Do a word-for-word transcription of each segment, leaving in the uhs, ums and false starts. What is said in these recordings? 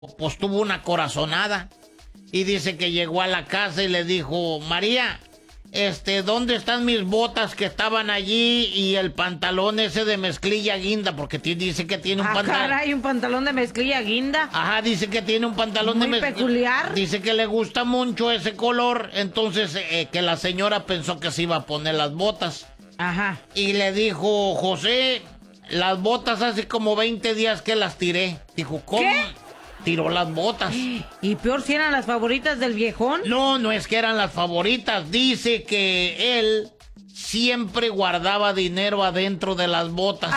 pues tuvo una corazonada. Y dice que llegó a la casa y le dijo, María, este, ¿dónde están mis botas que estaban allí y el pantalón ese de mezclilla guinda? Porque t- dice que tiene un Ah, pantalón. caray, un pantalón de mezclilla guinda. Ajá, dice que tiene un pantalón Muy de mezclilla. peculiar. Dice que le gusta mucho ese color. Entonces, eh, que la señora pensó que se iba a poner las botas. Ajá. Y le dijo, José, las botas hace como veinte días que las tiré. Dijo, ¿cómo? ¿Qué? Tiró las botas. Y peor si eran las favoritas del viejón. No, no es que eran las favoritas. Dice que él siempre guardaba dinero adentro de las botas.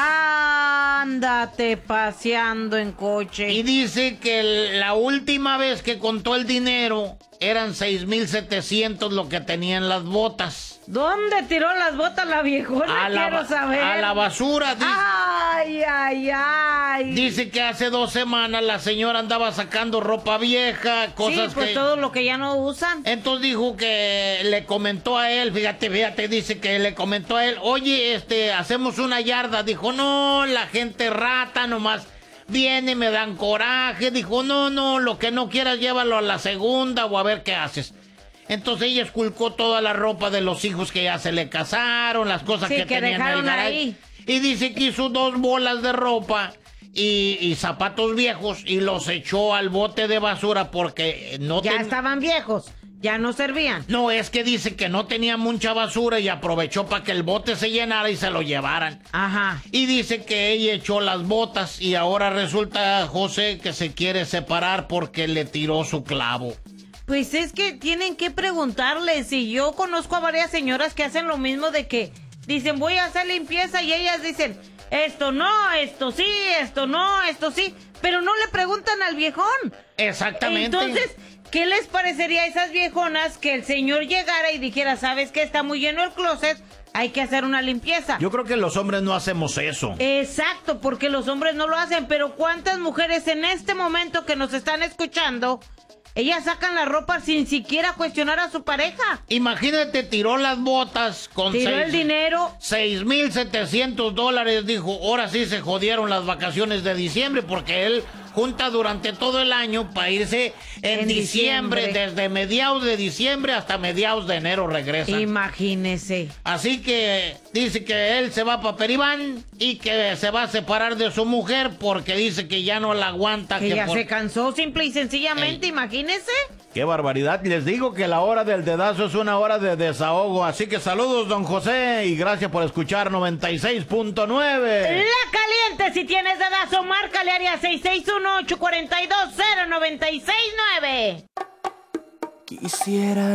Ándate paseando en coche. Y dice que el- la última vez que contó el dinero eran seis mil setecientos lo que tenían las botas. ¿Dónde tiró las botas la viejona? A la, Quiero ba- saber. a la basura. Dice, Ay, ay, ay. dice que hace dos semanas la señora andaba sacando ropa vieja, cosas sí, pues que... todo lo que ya no usan. Entonces dijo que le comentó a él, fíjate, fíjate, dice que le comentó a él, oye, este, hacemos una yarda. Dijo, no, la gente rata nomás viene, me dan coraje. Dijo, no, no, lo que no quieras llévalo a la segunda o a ver qué haces. Entonces ella esculcó toda la ropa de los hijos que ya se le casaron, las cosas Sí, que, que tenían en el dejaron garaje. ahí. Y dice que hizo dos bolas de ropa y, y zapatos viejos y los echó al bote de basura porque no Ya ten- estaban viejos, ya no servían. No, es que dice que no tenía mucha basura y aprovechó para que el bote se llenara y se lo llevaran. Ajá. Y dice que ella echó las botas y ahora resulta, José, que se quiere separar porque le tiró su clavo. Pues es que tienen que preguntarles. Y yo conozco a varias señoras que hacen lo mismo de que dicen, voy a hacer limpieza, y ellas dicen, esto no, esto sí, esto no, esto sí, pero no le preguntan al viejón. Exactamente. Entonces, ¿qué les parecería a esas viejonas que el señor llegara y dijera, sabes que está muy lleno el closet, hay que hacer una limpieza? Yo creo que los hombres no hacemos eso. Exacto, porque los hombres no lo hacen, pero ¿cuántas mujeres en este momento que nos están escuchando, ellas sacan la ropa sin siquiera cuestionar a su pareja? Imagínate, tiró las botas con Tiró seis, el dinero. seis mil setecientos dólares. Dijo, ahora sí se jodieron las vacaciones de diciembre porque él junta durante todo el año para irse en, En diciembre. diciembre. Desde mediados de diciembre hasta mediados de enero regresa. Imagínese. Así que dice que él se va para Peribán y que se va a separar de su mujer porque dice que ya no la aguanta. Que ya por- se cansó simple y sencillamente, Ey. imagínese. ¡Qué barbaridad! Les digo que la hora del dedazo es una hora de desahogo. Así que saludos, don José, y gracias por escuchar noventa y seis punto nueve. La caliente, si tienes dedazo, márcale área seis seis uno, ocho cuatro dos, cero nueve seis nueve. Quisiera